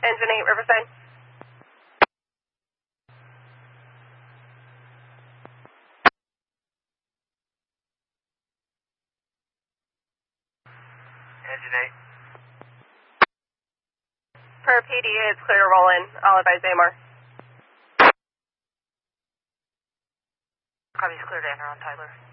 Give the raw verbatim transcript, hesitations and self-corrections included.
Engine eight, Riverside. Engine eight. Per P D, it's clear to roll in. I'll advise A M R. Copy, it's clear to enter on Tyler.